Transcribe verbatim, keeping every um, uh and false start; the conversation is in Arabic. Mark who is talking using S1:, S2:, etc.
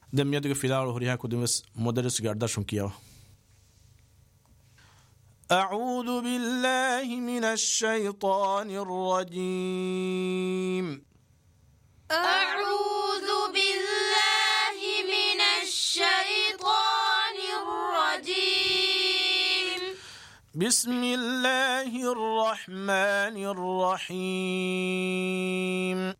S1: دم يدري في دار هريها كدمس مدرس قرداشون كياو. أعوذ بالله من الشيطان الرجيم.
S2: أعوذ بالله من الشيطان الرجيم.
S1: بسم الله الرحمن الرحيم.